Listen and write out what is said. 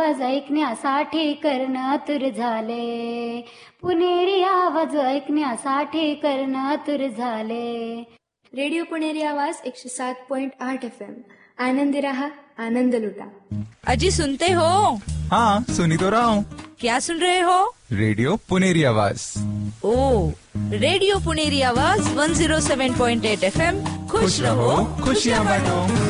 आवाज ऐकण्यासाठी कर्णातुर झाले. पुणेरी आवाज ऐकण्यासाठी कर्णातुर झाले. रेडिओ पुणेरी आवाज 107.8 FM. आनंदी रहा, आनंद लुटा. अजी सुनते हो? हाँ, सुनी तो रहा हूँ. क्या सुन रहे हो? रेडियो पुनेरी आवाज. ओ, रेडियो पुनेरी आवाज 107.8 FM. खुश रहो, खुशियाँ बांटो.